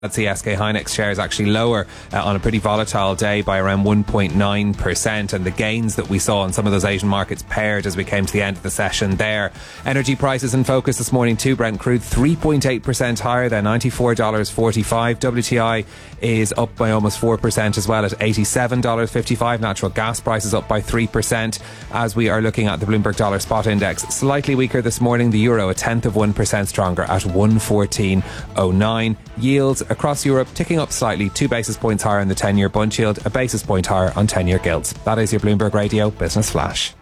I'd see SK Hynix shares actually lower on a pretty volatile day by around 1.9%, and the gains that we saw in some of those Asian markets paired as we came to the end of the session there. Energy prices in focus this morning too. Brent crude 3.8% higher than $94.45. WTI is up by almost 4% as well at $87.55. Natural gas prices up by 3% as we are looking at the Bloomberg Dollar Spot Index. Slightly weaker this morning. The euro a tenth of 1% stronger at 114.09. Yields across Europe ticking up slightly, 2 basis points higher in the 10-year bund yield, a basis point higher on 10-year gilts. That is your Bloomberg Radio Business Flash.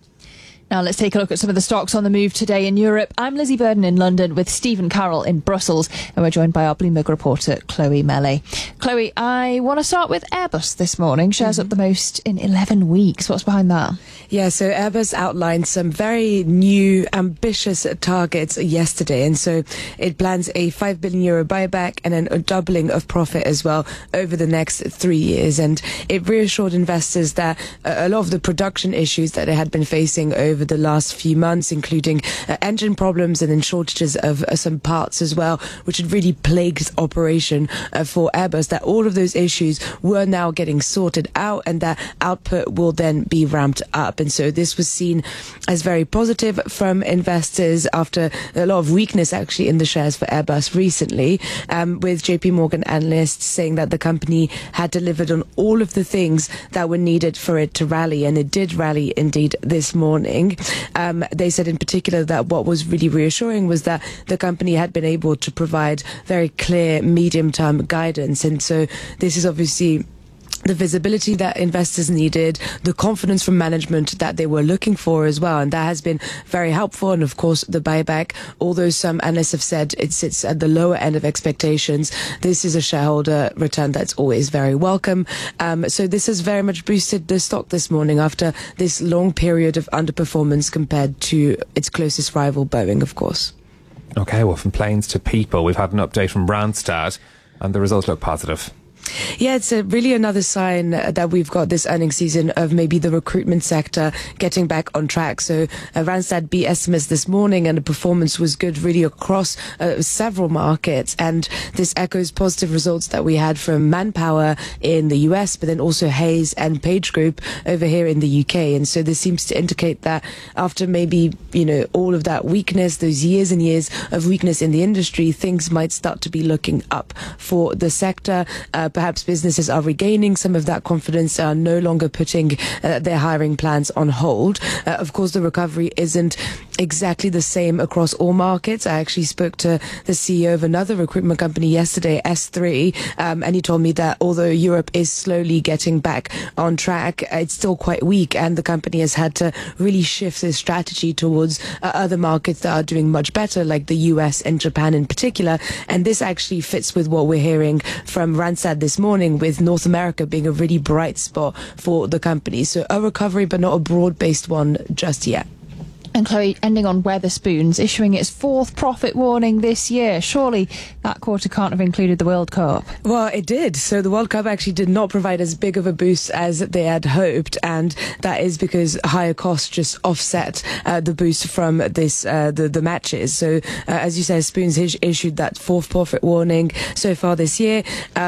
Now let's take a look at some of the stocks on the move today in Europe. I'm Lizzie Burden in London with Stephen Carroll in Brussels, and we're joined by our Bloomberg reporter Chloe Melee. Chloe, I want to start with Airbus this morning. Shares up the most in 11 weeks. What's behind that? Yeah, so Airbus outlined some very new, ambitious targets yesterday, and so it plans a €5 billion buyback and then a doubling of profit as well over the next 3 years. And it reassured investors that a lot of the production issues that they had been facing over the last few months, including engine problems and then shortages of some parts as well, which had really plagued operation for Airbus, that all of those issues were now getting sorted out and that output will then be ramped up. And so this was seen as very positive from investors after a lot of weakness actually in the shares for Airbus recently, with JP Morgan analysts saying that the company had delivered on all of the things that were needed for it to rally, and it did rally indeed this morning. They said in particular that what was really reassuring was that the company had been able to provide very clear medium-term guidance, and so this is obviously the visibility that investors needed, the confidence from management that they were looking for as well, and that has been very helpful. And of course the buyback, although some analysts have said it sits at the lower end of expectations, this is a shareholder return that's always very welcome. So this has very much boosted the stock this morning after this long period of underperformance compared to its closest rival, Boeing, of course. Okay, well, from planes to people, we've had an update from Randstad and the results look positive. Yeah, it's really another sign that we've got this earnings season of maybe the recruitment sector getting back on track. So Randstad beat estimates this morning and the performance was good really across several markets. And this echoes positive results that we had from Manpower in the US, but then also Hays and Page Group over here in the UK. And so this seems to indicate that after maybe, all of that weakness, those years and years of weakness in the industry, things might start to be looking up for the sector. Perhaps businesses are regaining some of that confidence, are no longer putting their hiring plans on hold. Of course, the recovery isn't exactly the same across all markets. I actually spoke to the CEO of another recruitment company yesterday, S3, and he told me that although Europe is slowly getting back on track, it's still quite weak, and the company has had to really shift its strategy towards other markets that are doing much better, like the US and Japan in particular. And this actually fits with what we're hearing from Randstad this morning, with North America being a really bright spot for the company. So a recovery, but not a broad-based one just yet. And Chloe, ending on Wetherspoons issuing its fourth profit warning this year. Surely that quarter can't have included the World Cup. Well, it did. So the World Cup actually did not provide as big of a boost as they had hoped, and that is because higher costs just offset the boost from this the matches. So as you said, Spoons issued that fourth profit warning so far this year.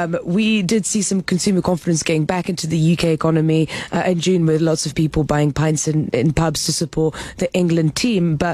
We did see some consumer confidence getting back into the UK economy in June, with lots of people buying pints in pubs to support the England team, but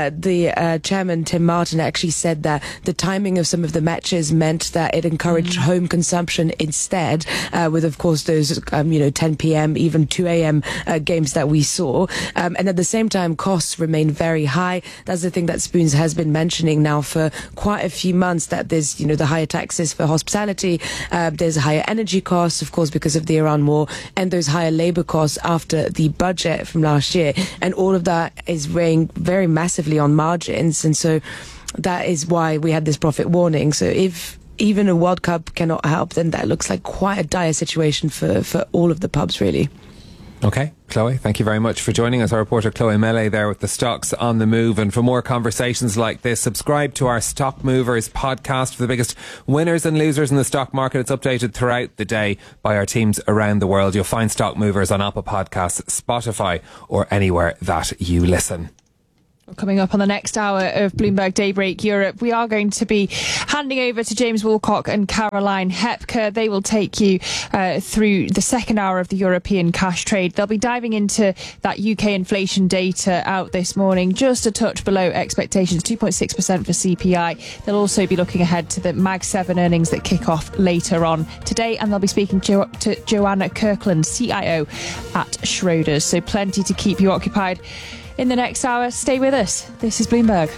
the chairman Tim Martin actually said that the timing of some of the matches meant that it encouraged home consumption instead, with of course those 10 p.m. even 2 a.m. games that we saw, and at the same time costs remain very high. That's the thing that Spoons has been mentioning now for quite a few months, that there's the higher taxes for hospitality, there's higher energy costs of course because of the Iran war, and those higher labor costs after the budget from last year, and all of that is weighing very massively on margins. And so that is why we had this profit warning. So if even a World Cup cannot help, then that looks like quite a dire situation for all of the pubs, really. Okay, Chloe, thank you very much for joining us. Our reporter Chloe Melee there with the stocks on the move. And for more conversations like this, subscribe to our Stock Movers podcast for the biggest winners and losers in the stock market. It's updated throughout the day by our teams around the world. You'll find Stock Movers on Apple Podcasts, Spotify, or anywhere that you listen. Coming up on the next hour of Bloomberg Daybreak Europe, we are going to be handing over to James Woolcock and Caroline Hepker. They will take you through the second hour of the European cash trade. They'll be diving into that UK inflation data out this morning, just a touch below expectations, 2.6% for CPI. They'll also be looking ahead to the Mag 7 earnings that kick off later on today, and they'll be speaking to Joanna Kirkland, CIO at Schroders. So plenty to keep you occupied in the next hour. Stay with us. This is Bloomberg.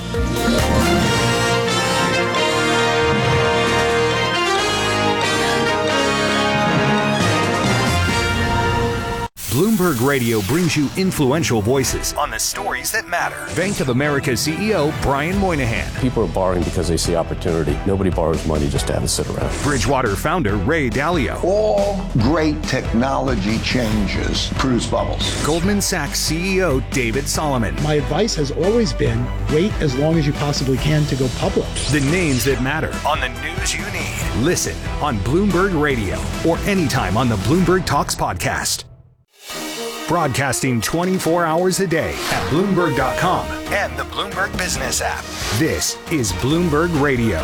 Bloomberg Radio brings you influential voices on the stories that matter. Bank of America CEO Brian Moynihan. People are borrowing because they see opportunity. Nobody borrows money just to have it sit around. Bridgewater founder Ray Dalio. All great technology changes produce bubbles. Goldman Sachs CEO David Solomon. My advice has always been wait as long as you possibly can to go public. The names that matter on the news you need. Listen on Bloomberg Radio or anytime on the Bloomberg Talks podcast. Broadcasting 24 hours a day at Bloomberg.com and the Bloomberg Business app. This is Bloomberg Radio.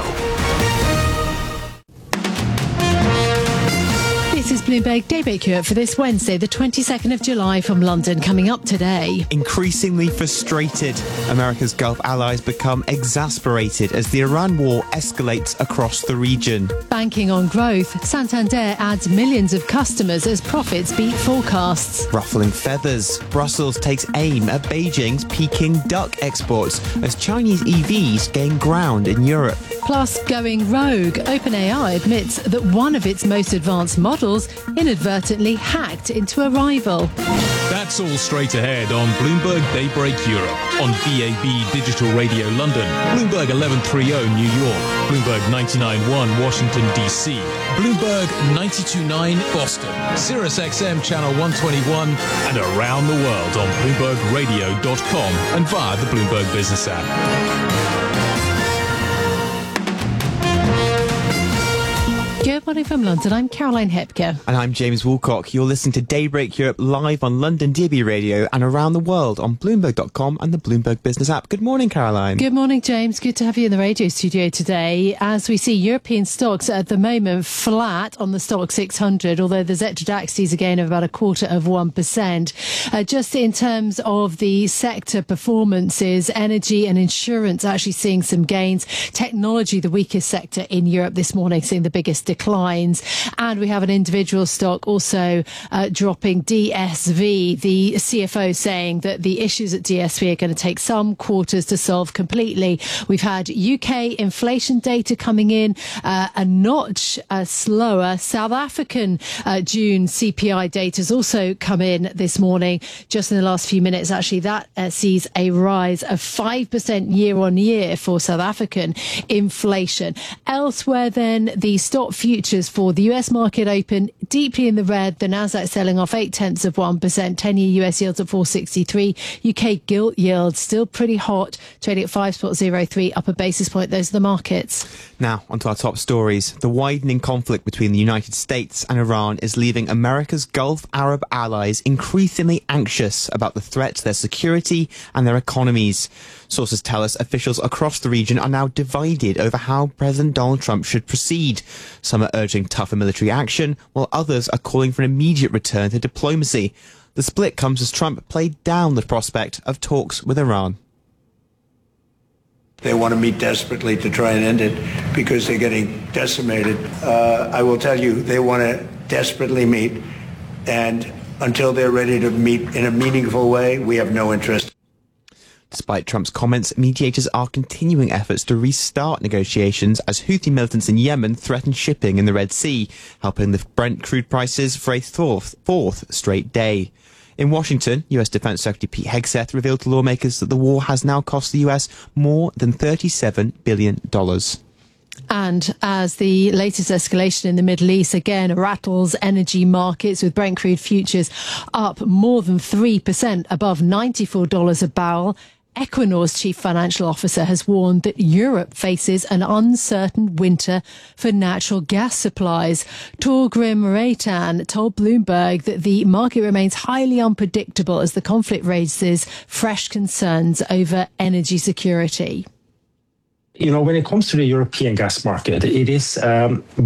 This is Bloomberg Daybreak Europe for this Wednesday, the 22nd of July from London. Coming up today. Increasingly frustrated, America's Gulf allies become exasperated as the Iran war escalates across the region. Banking on growth, Santander adds millions of customers as profits beat forecasts. Ruffling feathers, Brussels takes aim at Beijing's Peking duck exports as Chinese EVs gain ground in Europe. Plus, going rogue, OpenAI admits that one of its most advanced models inadvertently hacked into a rival. That's all straight ahead on Bloomberg Daybreak Europe, on DAB Digital Radio London, Bloomberg 1130 New York, Bloomberg 99.1 Washington DC, Bloomberg 92.9 Boston, Sirius XM Channel 121, and around the world on BloombergRadio.com and via the Bloomberg Business app. Good morning from London. I'm Caroline Hepker. And I'm James Woolcock. You're listening to Daybreak Europe live on London DAB Radio and around the world on Bloomberg.com and the Bloomberg Business app. Good morning, Caroline. Good morning, James. Good to have you in the radio studio today. As we see European stocks at the moment flat on the Stoxx 600, although the Xetra DAX is a gain of about 0.25%. Just in terms of the sector performances, energy and insurance actually seeing some gains. Technology, the weakest sector in Europe this morning, seeing the biggest declines. And we have an individual stock also dropping, DSV. The CFO saying that the issues at DSV are going to take some quarters to solve completely. We've had UK inflation data coming in a notch slower. South African June CPI data has also come in this morning. Just in the last few minutes, actually, that sees a rise of 5% year on year for South African inflation. Elsewhere then, the stock futures for the US market open deeply in the red. The Nasdaq selling off 0.8%, 10-year US yields at 4.63. UK gilt yield still pretty hot, trading at 5.03, up a basis point. Those are the markets. Now, onto our top stories. The widening conflict between the United States and Iran is leaving America's Gulf Arab allies increasingly anxious about the threat to their security and their economies. Sources tell us officials across the region are now divided over how President Donald Trump should proceed. Some are urging tougher military action, while others are calling for an immediate return to diplomacy. The split comes as Trump played down the prospect of talks with Iran. They want to meet desperately to try and end it because they're getting decimated. I will tell you, they want to desperately meet, and until they're ready to meet in a meaningful way, we have no interest. Despite Trump's comments, mediators are continuing efforts to restart negotiations as Houthi militants in Yemen threaten shipping in the Red Sea, helping lift Brent crude prices for a fourth straight day. In Washington, US Defense Secretary Pete Hegseth revealed to lawmakers that the war has now cost the US more than $37 billion. And as the latest escalation in the Middle East again rattles energy markets, with Brent crude futures up more than 3% above $94 a barrel, Equinor's chief financial officer has warned that Europe faces an uncertain winter for natural gas supplies. Torgrim Reitan told Bloomberg that the market remains highly unpredictable as the conflict raises fresh concerns over energy security. When it comes to the European gas market, it is